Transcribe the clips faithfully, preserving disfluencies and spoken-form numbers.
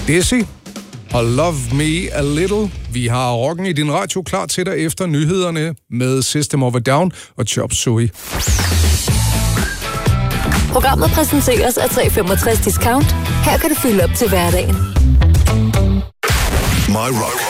Dizzy og Love Me A Little. Vi har rocken i din radio klar til dig efter nyhederne med System of a Down og Chop Suey. Programmet præsenteres af tre femogtres Discount. Her kan du fylde op til hverdagen. My Rock.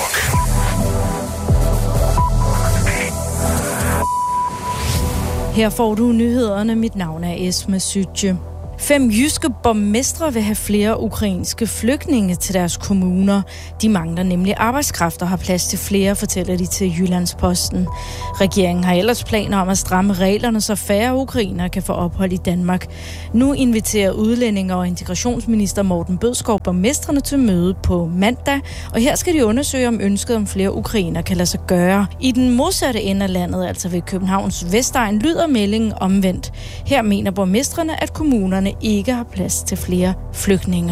Her får du nyhederne. Mit navn er Esma Sytje. Fem jyske borgmestre vil have flere ukrainske flygtninge til deres kommuner. De mangler nemlig arbejdskraft og har plads til flere, fortæller de til Jyllandsposten. Regeringen har ellers planer om at stramme reglerne, så færre ukrainere kan få ophold i Danmark. Nu inviterer udlændinge- og integrationsminister Morten Bødskov borgmestrene til møde på mandag, og her skal de undersøge, om ønsket om flere ukrainere kan lade sig gøre. I den modsatte ende af landet, altså ved Københavns Vestegn, lyder meldingen omvendt. Her mener borgmestrene, at kommunerne ikke har plads til flere flygtninge.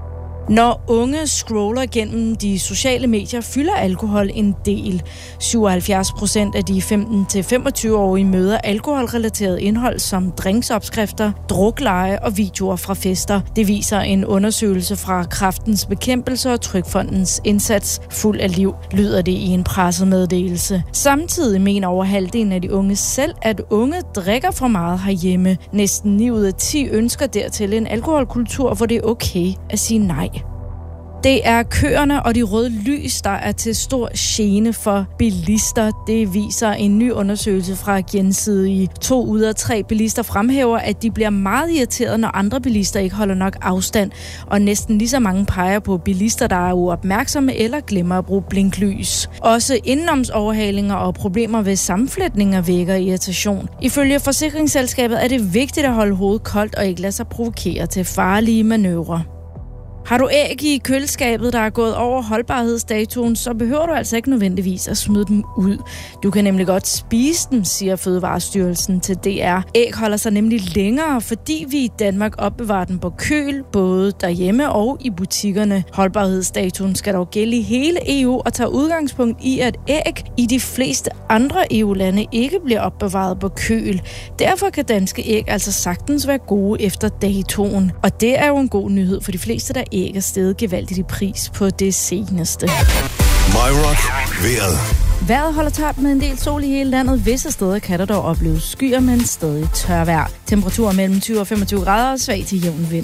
Når unge scroller gennem de sociale medier, fylder alkohol en del. syvoghalvfjerds procent af de femten til femogtyve-årige møder alkoholrelateret indhold som drinksopskrifter, drukleje og videoer fra fester. Det viser en undersøgelse fra Kræftens Bekæmpelse og Trygfondens indsats Fuld af Liv, lyder det i en pressemeddelelse. Samtidig mener over halvdelen af de unge selv, at unge drikker for meget herhjemme. Næsten ni ud af ti ønsker dertil en alkoholkultur, hvor det er okay at sige nej. Det er køerne og de røde lys, der er til stor gene for bilister. Det viser en ny undersøgelse fra Gensidige. To ud af tre bilister fremhæver, at de bliver meget irriteret, når andre bilister ikke holder nok afstand. Og næsten lige så mange peger på bilister, der er uopmærksomme eller glemmer at bruge blinklys. Også indenomsoverhalinger og problemer ved sammenflætninger vækker irritation. Ifølge forsikringsselskabet er det vigtigt at holde hovedet koldt og ikke lade sig provokere til farlige manøvrer. Har du æg i køleskabet, der er gået over holdbarhedsdatoen, så behøver du altså ikke nødvendigvis at smide dem ud. Du kan nemlig godt spise dem, siger Fødevarestyrelsen til D R. Æg holder sig nemlig længere, fordi vi i Danmark opbevarer dem på køl, både derhjemme og i butikkerne. Holdbarhedsdatoen skal dog gælde i hele E U og tager udgangspunkt i, at æg i de fleste andre E U-lande ikke bliver opbevaret på køl. Derfor kan danske æg altså sagtens være gode efter datoen. Og det er jo en god nyhed for de fleste, der æg er steget gevaldigt i pris på det seneste. My Rock. Vejret. Vejret holder tørt med en del sol i hele landet. Visse steder kan der dog opleves skyer, men stadig tør vejr. Temperaturer mellem tyve og femogtyve grader og svag til jævn vind.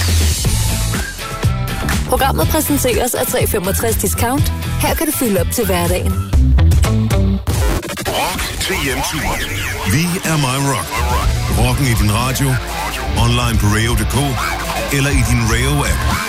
Programmet præsenteres af tre femogtres Discount. Her kan du fylde op til hverdagen. Rock til hjemturen. Vi er My Rock. Rocken i din radio, online på radio punktum d k eller i din Radio-app.